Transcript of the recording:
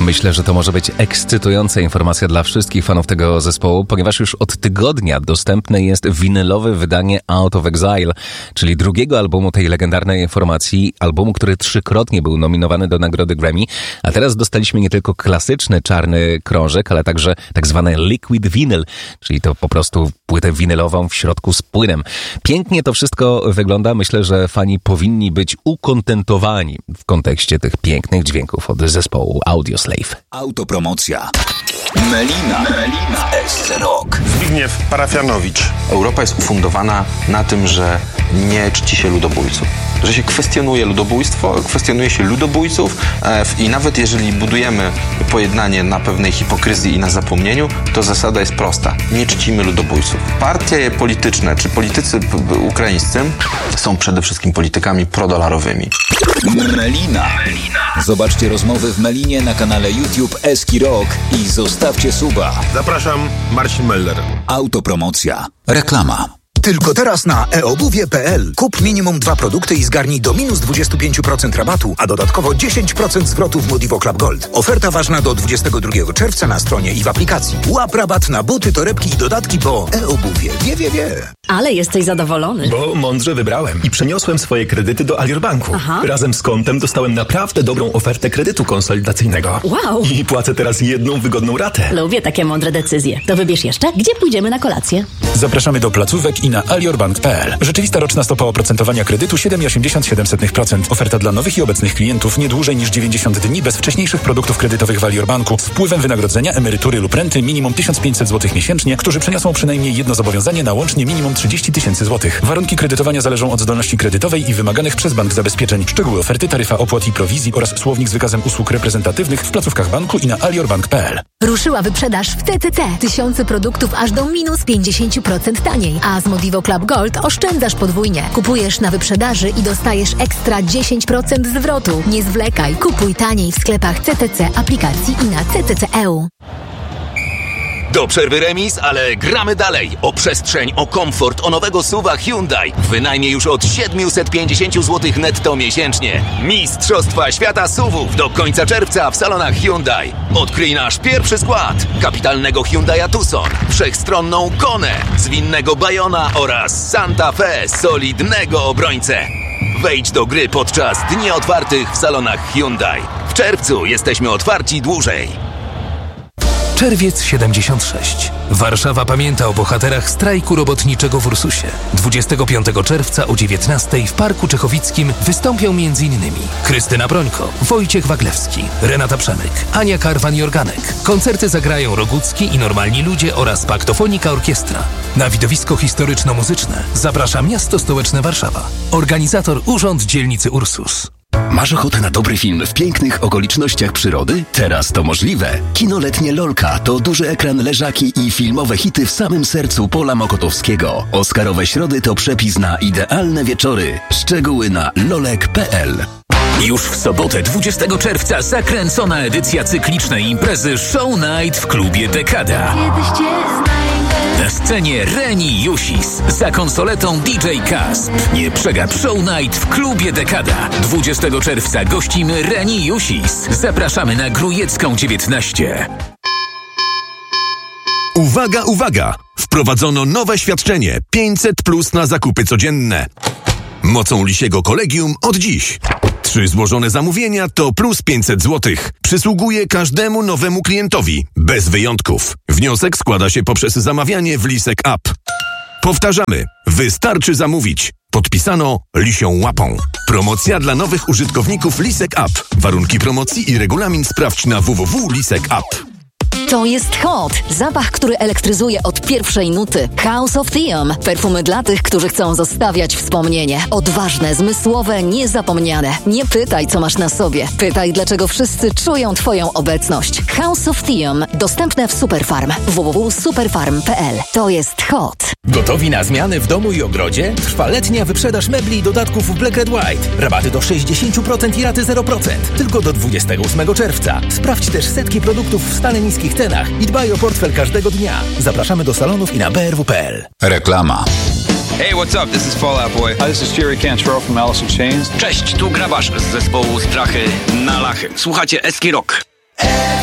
Myślę, że to może być ekscytująca informacja dla wszystkich fanów tego zespołu, ponieważ już od tygodnia dostępne jest winylowe wydanie Out of Exile, czyli drugiego albumu tej legendarnej formacji, albumu, który 3-krotnie był nominowany do nagrody Grammy, a teraz dostaliśmy nie tylko klasyczny czarny krążek, ale także tak zwany liquid vinyl, czyli to po prostu płytę winylową w środku z płynem. Pięknie to wszystko wygląda, myślę, że fani powinni być ukontentowani w kontekście tych pięknych dźwięków od zespołu Audioslave. Autopromocja. Melina w SC Rock. Zbigniew Parafianowicz. Europa jest ufundowana na tym, że nie czci się ludobójców. Że się kwestionuje ludobójstwo, kwestionuje się ludobójców i nawet jeżeli budujemy pojednanie na pewnej hipokryzji i na zapomnieniu, to zasada jest prosta. Nie czcimy ludobójców. Partie polityczne czy politycy ukraińscy są przede wszystkim politykami prodolarowymi. Melina. Zobaczcie rozmowy w Melinie na kanale YouTube Eski Rock i zostawcie suba. Zapraszam, Marcin Meller. Autopromocja. Reklama. Tylko teraz na eobuwie.pl. Kup minimum 2 produkty i zgarnij do minus 25% rabatu, a dodatkowo 10% zwrotu w Modivo Club Gold. Oferta ważna do 22 czerwca na stronie i w aplikacji. Łap rabat na buty, torebki i dodatki, bo eobuwie wie. Ale jesteś zadowolony. Bo mądrze wybrałem i przeniosłem swoje kredyty do Alior Banku. Aha. Razem z kontem dostałem naprawdę dobrą ofertę kredytu konsolidacyjnego. Wow! I płacę teraz jedną wygodną ratę. Lubię takie mądre decyzje. To wybierz jeszcze, gdzie pójdziemy na kolację. Zapraszamy do placówek i na aliorbank.pl. Rzeczywista roczna stopa oprocentowania kredytu 7,87%. Oferta dla nowych i obecnych klientów nie dłużej niż 90 dni bez wcześniejszych produktów kredytowych w Alior Banku z wpływem wynagrodzenia, emerytury lub renty minimum 1500 zł miesięcznie, którzy przeniosą przynajmniej jedno zobowiązanie na łącznie minimum 30 000 zł. Warunki kredytowania zależą od zdolności kredytowej i wymaganych przez bank zabezpieczeń. Szczegóły oferty, taryfa opłat i prowizji oraz słownik z wykazem usług reprezentatywnych w placówkach banku i na aliorbank.pl. Ruszyła wyprzedaż w TTC. Tysiące produktów aż do minus 50% taniej. A z Modivo Club Gold oszczędzasz podwójnie. Kupujesz na wyprzedaży i dostajesz ekstra 10% zwrotu. Nie zwlekaj. Kupuj taniej w sklepach CTC, aplikacji i na CTC.eu. Do przerwy remis, ale gramy dalej. O przestrzeń, o komfort, o nowego SUV-a Hyundai. Wynajmie już od 750 zł netto miesięcznie. Mistrzostwa świata SUV-ów do końca czerwca w salonach Hyundai. Odkryj nasz pierwszy skład. Kapitalnego Hyundai'a Tucson, wszechstronną Konę, zwinnego Bayona oraz Santa Fe, solidnego obrońcę. Wejdź do gry podczas dni otwartych w salonach Hyundai. W czerwcu jesteśmy otwarci dłużej. Czerwiec 76. Warszawa pamięta o bohaterach strajku robotniczego w Ursusie. 25 czerwca o 19 w Parku Czechowickim wystąpią m.in. Krystyna Brońko, Wojciech Waglewski, Renata Przemyk, Ania Karwan-Jorganek. Koncerty zagrają Rogucki i Normalni Ludzie oraz Paktofonika Orkiestra. Na widowisko historyczno-muzyczne zaprasza Miasto Stołeczne Warszawa. Organizator Urząd Dzielnicy Ursus. Masz ochotę na dobry film w pięknych okolicznościach przyrody? Teraz to możliwe. Kino letnie Lolka to duży ekran, leżaki i filmowe hity w samym sercu pola mokotowskiego. Oscarowe środy to przepis na idealne wieczory. Szczegóły na lolek.pl. Już w sobotę 20 czerwca zakręcona edycja cyklicznej imprezy Show Night w klubie Dekada. Na scenie Reni Jusis, za konsoletą DJ Kasp. Nie przegap Show Night w klubie Dekada. 20 czerwca gościmy Reni Jusis. Zapraszamy na Grujecką 19. Uwaga, uwaga! Wprowadzono nowe świadczenie 500+ na zakupy codzienne. Mocą Lisiego Kolegium od dziś. 3 złożone zamówienia to plus 500 zł. Przysługuje każdemu nowemu klientowi, bez wyjątków. Wniosek składa się poprzez zamawianie w Lisek App. Powtarzamy, wystarczy zamówić. Podpisano Lisią Łapą. Promocja dla nowych użytkowników Lisek App. Warunki promocji i regulamin sprawdź na www.lisek.app. To jest Hot. Zapach, który elektryzuje od pierwszej nuty. House of Theum. Perfumy dla tych, którzy chcą zostawiać wspomnienie. Odważne, zmysłowe, niezapomniane. Nie pytaj, co masz na sobie. Pytaj, dlaczego wszyscy czują Twoją obecność. House of Theum. Dostępne w Superfarm. www.superfarm.pl. To jest Hot. Gotowi na zmiany w domu i ogrodzie? Trwa letnia wyprzedaż mebli i dodatków w Black Red White. Rabaty do 60% i raty 0%. Tylko do 28 czerwca. Sprawdź też setki produktów w stale niskich cenach i dbaj o portfel każdego dnia. Zapraszamy do salonów i na brw.pl. Reklama. Hey, what's up? This is Fall Out Boy. Hi, this is Jerry Cantrell from Alice in Chains. Cześć, tu Grabarz z zespołu Strachy na Lachy. Słuchacie Eski Rock. FM.